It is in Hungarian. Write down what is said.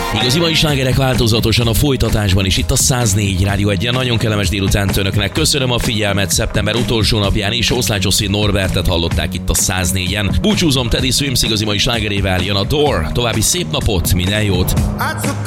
Igazi mai slágerek változatosan a folytatásban is itt a 104 Rádió 1-en. Nagyon kellemes délutánt önöknek. Köszönöm a figyelmet szeptember utolsó napján is. Oszlágy Zsoszi Norbertet hallották itt a 104-en. Búcsúzom Teddy Swims igazi mai slágerével, jön a Door. További szép napot, minden jót!